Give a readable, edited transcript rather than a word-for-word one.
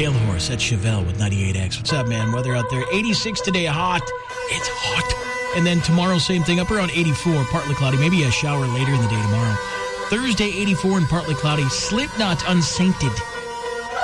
Pale Horse at Chevelle with 98X. What's up, man? Weather out there, 86 today, hot. It's hot. And then tomorrow, same thing, up around 84, partly cloudy. Maybe a shower later in the day tomorrow. Thursday, 84 and partly cloudy. Slipknot, Unsainted.